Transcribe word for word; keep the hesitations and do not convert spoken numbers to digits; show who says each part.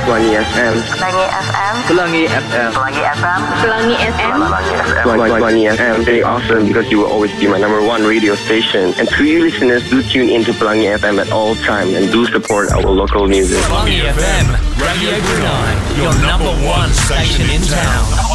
Speaker 1: Pelangi F M.
Speaker 2: Pelangi F M.
Speaker 3: Pelangi F M.
Speaker 2: Pelangi F M.
Speaker 4: Pelangi F M.
Speaker 1: Pelangi Pelangi F M. Very awesome because you will always be my number one radio station. And to you listeners, do tune into Pelangi F M at all time and do support our local music.
Speaker 5: Pelangi F M, Radio Brunei, your number one station in town.